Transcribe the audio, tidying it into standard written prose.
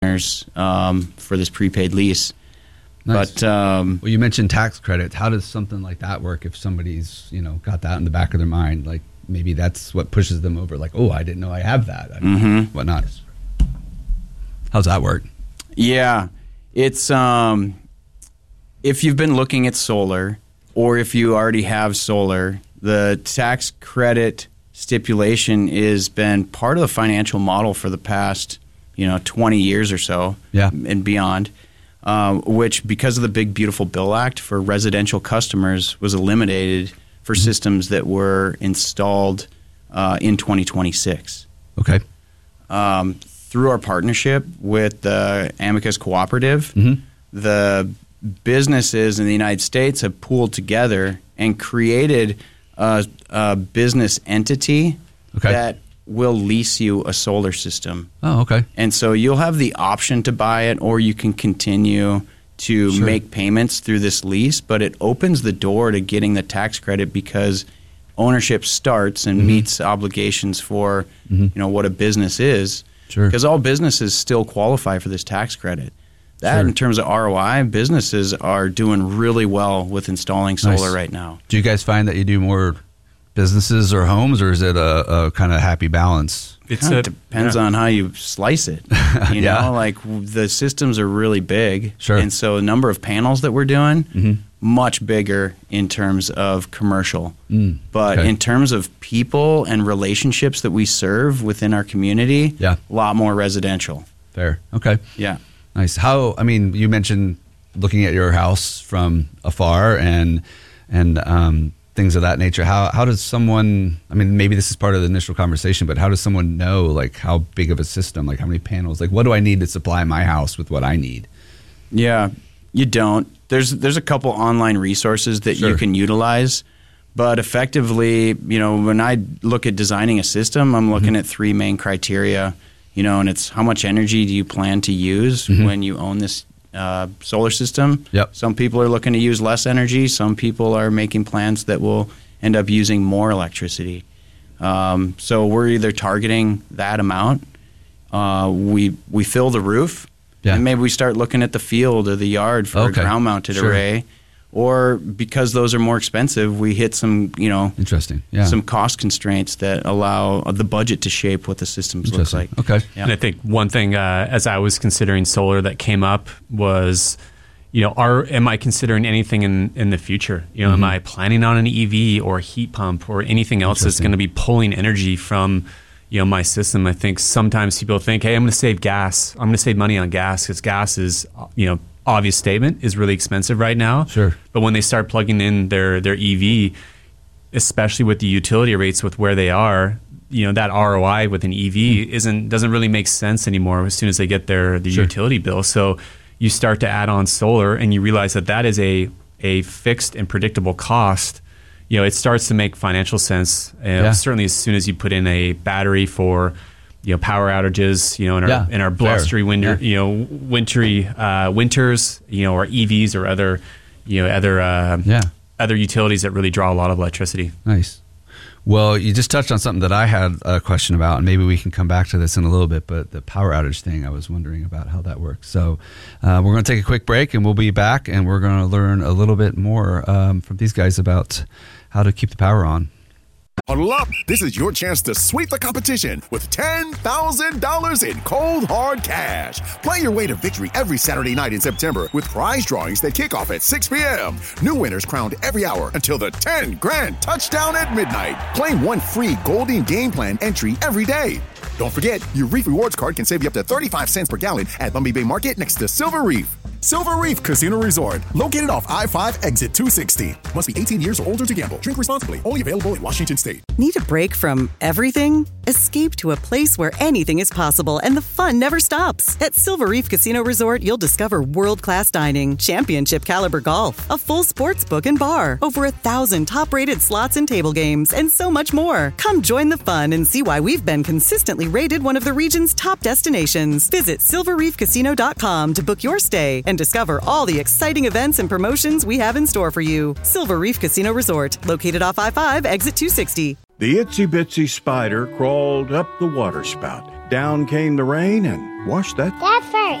for this prepaid lease. Nice. But well, you mentioned tax credits. How does something like that work if somebody's got that in the back of their mind? Like maybe that's what pushes them over. Like, oh, I didn't know I have that. Whatnot. How's that work? Yeah, it's if you've been looking at solar, or if you already have solar, the tax credit stipulation has been part of the financial model for the past 20 years or so, and beyond, which because of the Big Beautiful Bill Act for residential customers was eliminated for systems that were installed in 2026. Okay. Through our partnership with the Amicus Cooperative, the businesses in the United States have pooled together and created a business entity that will lease you a solar system. Oh, okay. And so you'll have the option to buy it, or you can continue to make payments through this lease, but it opens the door to getting the tax credit because ownership starts and meets obligations for what a business is. Sure. Because all businesses still qualify for this tax credit. That in terms of ROI, businesses are doing really well with installing solar right now. Do you guys find that you do more businesses or homes, or is it a kind of happy balance? It depends on how you slice it. You know, like the systems are really big. Sure. And so the number of panels that we're doing, much bigger in terms of commercial. But in terms of people and relationships that we serve within our community, a lot more residential. Fair. Okay. Yeah. Nice. You mentioned looking at your house from afar and things of that nature. How does someone, maybe this is part of the initial conversation, but how does someone know, like, how big of a system, like how many panels, like what do I need to supply my house with what I need? Yeah, you don't. There's a couple online resources that you can utilize, but effectively, when I look at designing a system, I'm looking at three main criteria, and it's how much energy do you plan to use when you own this solar system. Some people are looking to use less energy. Some people are making plans that will end up using more electricity. So we're either targeting that amount. We fill the roof, and maybe we start looking at the field or the yard for a ground-mounted array. Or because those are more expensive, we hit some, some cost constraints that allow the budget to shape what the systems look like. Okay. Yeah. And I think one thing, as I was considering solar, that came up was, am I considering anything in the future? Am I planning on an EV or a heat pump or anything else that's going to be pulling energy from, my system? I think sometimes people think, hey, I'm going to save gas. I'm going to save money on gas because gas is, obvious statement, is really expensive right now. Sure. But when they start plugging in their EV, especially with the utility rates with where they are, that ROI with an EV doesn't really make sense anymore as soon as they get the utility bill. So you start to add on solar and you realize that is a fixed and predictable cost. It starts to make financial sense. Certainly as soon as you put in a battery for power outages, in our blustery winter, wintry winters, or EVs or other utilities that really draw a lot of electricity. Nice. Well, you just touched on something that I had a question about, and maybe we can come back to this in a little bit, but the power outage thing, I was wondering about how that works. So we're going to take a quick break, and we'll be back, and we're going to learn a little bit more from these guys about how to keep the power on. Huddle up. This is your chance to sweep the competition with $10,000 in cold, hard cash. Play your way to victory every Saturday night in September with prize drawings that kick off at 6 p.m. New winners crowned every hour until the 10 grand touchdown at midnight. Claim one free Golding Game Plan entry every day. Don't forget, your Reef Rewards card can save you up to 35 cents per gallon at Lumby Bay Market next to Silver Reef. Silver Reef Casino Resort, located off I-5 exit 260. Must be 18 years or older to gamble. Drink responsibly. Only available in Washington State. Need a break from everything? Escape to a place where anything is possible and the fun never stops. At Silver Reef Casino Resort, you'll discover world-class dining, championship caliber golf, a full sports book and bar, over 1,000 top-rated slots and table games, and so much more. Come join the fun and see why we've been consistently rated one of the region's top destinations. Visit silverreefcasino.com to book your stay and discover all the exciting events and promotions we have in store for you. Silver Reef Casino Resort, located off I-5, exit 260. The itsy-bitsy spider crawled up the water spout. Down came the rain and washed that Dad, first.